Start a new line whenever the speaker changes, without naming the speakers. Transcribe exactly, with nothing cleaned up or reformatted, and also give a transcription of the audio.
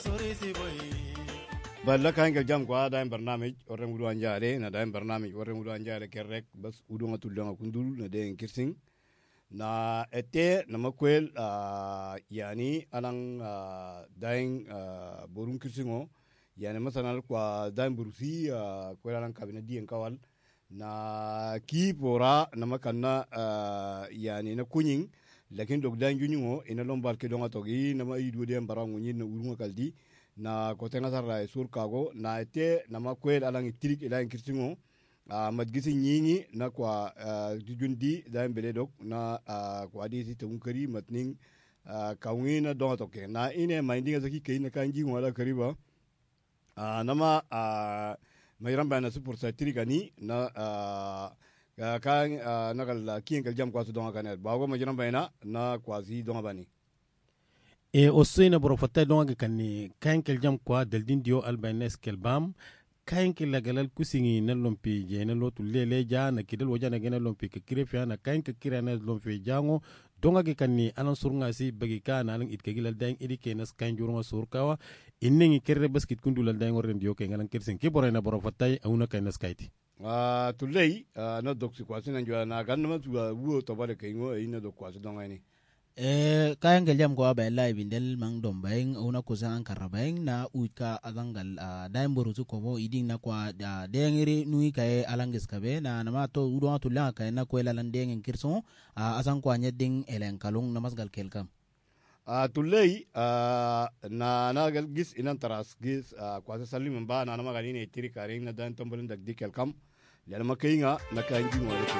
balla kan ga jam kwa da barnamij orren wudu anjare na da barnamij orren wudu anjare kerrek bas wudu ngatul nga kundul na de kirsing na ete na makwel uh, yani alang uh, daing uh, borun kirsingo yani masanal kwa daing burusi uh, kwel alang kabina dien kawal na ki pora na makanna uh, yani na kunying lakin dog daing junyingo ina lombal ke donga togi na ma idu de barango nyin na urunga kaldi na kotenga sarra sur kago na ete na makwel alang tirik ila kirsingo Uh, madgisi nyingi na kwa uh, jujundi da mbele dok na uh, kwa disi tungkari matning uh, kaungi na donga toke na ine mindinga zaki kei na kanji wala kariba uh, nama uh, mayram bana su pursa tirigani na uh, kan uh, nakal kien kal jam kwa su donga kanet bago mayram bana na kwa zi donga bani
e osina brofata donga kanni kan kal jam kwa daldin dio albanes kelbam kayan ki lagalal kusingi na lompi je na lotu lele ja na kidal waja na gena lompi ka kirefia na kayan ka kira na lompi jango donga ki kanni alan surunga si bagi ka na alan itka gilal daing idi ke nas kayan jurunga surkawa innengi kerre baskit kundulal daing orren dio ke ngalan kirsin ki boray na boro fatay awuna kay nas kayti
uh, tulay uh, na doksi kwasi na njwa na ganna tuwa wuo tobale kengo ina dok kwasi donga ni
eh kayan galjam ko ba lai bindel mang dombaing una ko sa an karabaing na uika adangal uh, daim borutu ko bo iding na kwa uh, dengiri nui kay alangis kabe na nama to udo to la kay na ko lalan deng kirso uh, asan ko anyeding elen kalung namasgal kelkam
a uh, tulay uh, na na gis inan taras gis uh, kwasa salim ba na na magani ne tiri karing na dan tombolin dag dikel kam yana makayinga na kanji mo